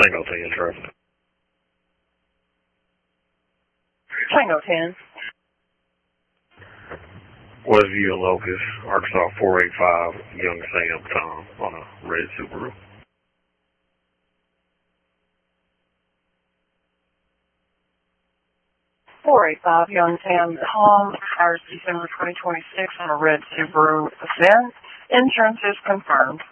Tango 10 traffic. Tango 10. Westview and Locust, Arkansas 485, Young Sam Tom on a red Subaru. 485 Young Sam Tom, expires December 2026 on a red Subaru Ascent. Insurance is confirmed.